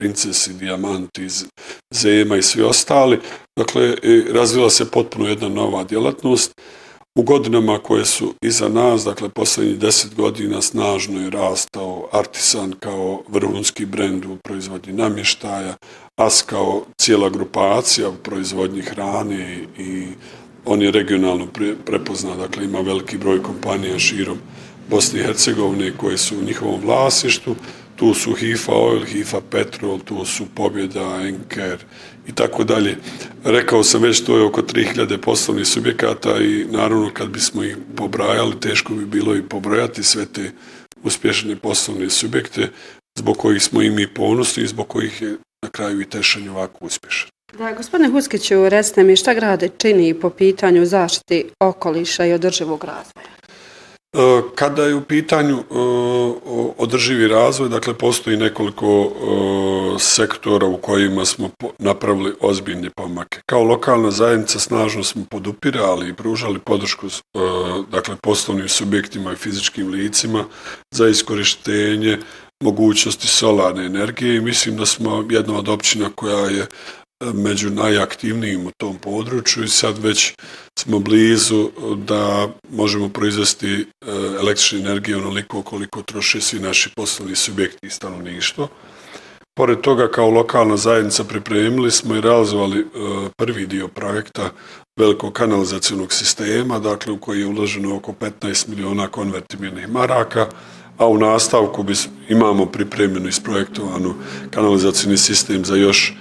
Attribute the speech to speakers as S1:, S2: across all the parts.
S1: Princesi, Dijamanti, Zema i svi ostali. Dakle, razvila se potpuno jedna nova djelatnost. U godinama koje su iza nas, dakle, posljednjih 10 godina snažno je rastao Artisan kao vrhunski brend u proizvodnji namještaja, AS kao cijela grupacija u proizvodnji hrane i on je regionalno prepoznat, dakle, ima veliki broj kompanija širom Bosne i Hercegovine koje su u njihovom vlasništvu. Tu su HIFA Oil, HIFA Petrol, tu su Pobjeda, Enker i tako dalje. Rekao sam već, to je oko 3000 poslovnih subjekata i naravno kad bismo ih pobrajali, teško bi bilo i pobrojati sve te uspješne poslovne subjekte zbog kojih smo i mi ponosni i zbog kojih je na kraju i Tešanj ovako uspješan.
S2: Da, gospodine Huskiću, recite mi šta grad čini po pitanju zaštiti okoliša i održivog razvoja?
S1: Kada je u pitanju održivi razvoj, dakle, postoji nekoliko sektora u kojima smo napravili ozbiljne pomake. Kao lokalna zajednica snažno smo podupirali i pružali podršku dakle, poslovnim subjektima i fizičkim licima za iskorištenje mogućnosti solarne energije i mislim da smo jedna od općina koja je među najaktivnijim u tom području i sad već smo blizu da možemo proizvesti električnu energiju onoliko koliko troše svi naši poslovni subjekti i stanovništvo. Pored toga, kao lokalna zajednica pripremili smo i realizovali prvi dio projekta velikog kanalizacionog sistema, dakle u koji je uloženo oko 15 miliona konvertibilnih maraka, a u nastavku imamo pripremljeno i isprojektovanu kanalizacijni sistem za još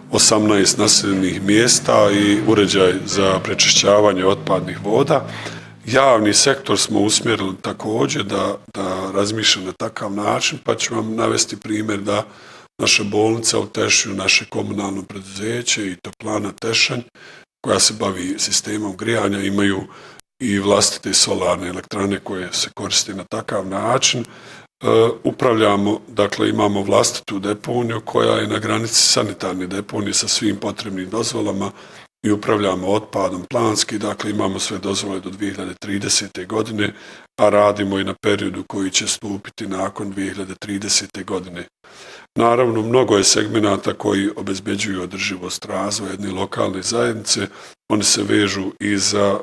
S1: 18 naseljenih mjesta i uređaj za prečišćavanje otpadnih voda. Javni sektor smo usmjerili također da razmišlja na takav način, pa ću vam navesti primjer da naša bolnica u Tešnju, naše komunalno preduzeće i Toplana Tešanj, koja se bavi sistemom grijanja, imaju i vlastite solarne elektrane koje se koriste na takav način. Upravljamo, dakle imamo vlastitu deponiju koja je na granici sanitarne deponije sa svim potrebnim dozvolama i upravljamo otpadom planski, dakle imamo sve dozvole do 2030. godine, a radimo i na periodu koji će stupiti nakon 2030. godine. Naravno, mnogo je segmenata koji obezbeđuju održivost razvoja jedne lokalne zajednice, oni se vežu i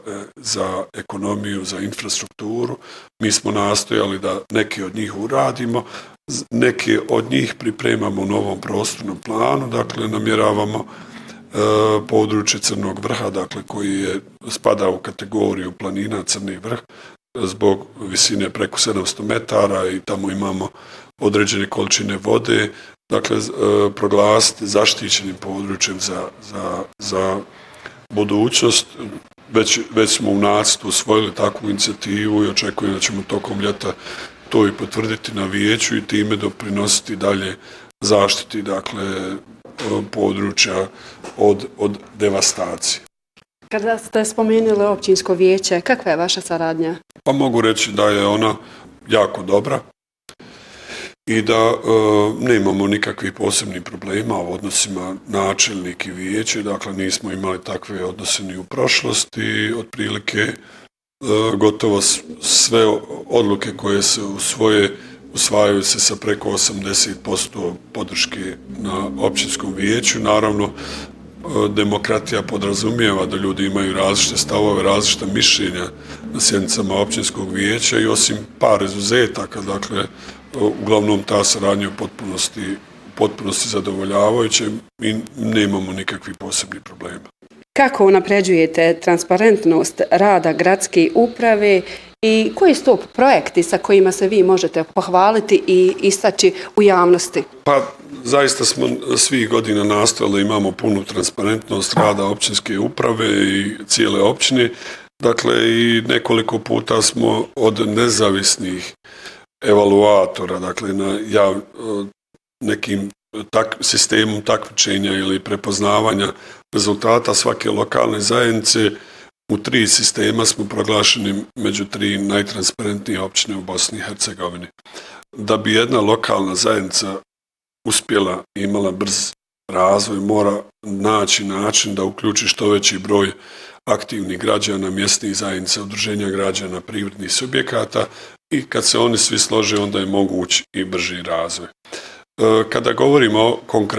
S1: za ekonomiju, za infrastrukturu. Mi smo nastojali da neke od njih uradimo, neke od njih pripremamo u novom prostornom planu, dakle namjeravamo područje Crnog vrha, dakle koji spada u kategoriju planina Crni vrh, zbog visine preko 700 metara i tamo imamo određene količine vode, dakle proglasiti zaštićenim područjem za budućnost. Već smo u nacrtu usvojili takvu inicijativu i očekujem da ćemo tokom ljeta to i potvrditi na vijeću i time doprinositi dalje zaštiti, dakle, područja od devastacije.
S2: Kada ste spomenuli općinsko vijeće, kakva je vaša saradnja?
S1: Pa mogu reći da je ona jako dobra i da nemamo nikakvih posebnih problema u odnosima načelnik i vijeće, dakle nismo imali takve odnose ni u prošlosti, otprilike gotovo sve odluke koje se usvajaju se sa preko 80% podrške na općinskom vijeću. Naravno, demokratija podrazumijeva da ljudi imaju različite stavove, različita mišljenja na sjednicama općinskog vijeća i osim par izuzetaka, dakle, uglavnom ta saradnja u potpunosti zadovoljavajuća i nemamo nikakvih posebnih problema.
S2: Kako unapređujete transparentnost rada gradske uprave i koji su to projekti sa kojima se vi možete pohvaliti i istaći u javnosti?
S1: Pa zaista smo svih godina nastojali, imamo punu transparentnost rada općinske uprave i cijele općine. Dakle, i nekoliko puta smo od nezavisnih evaluatora, dakle na nekim sistemom takmičenja ili prepoznavanja rezultata svake lokalne zajednice u 3 sistema smo proglašeni među 3 najtransparentnije općine u Bosni i Hercegovini. Da bi jedna lokalna zajednica uspjela i imala brz razvoj, mora naći način da uključi što veći broj aktivnih građana, mjesnih zajednica, udruženja građana, privrednih subjekata i kad se oni svi slože, onda je moguć i brži razvoj. Kada govorimo konkretno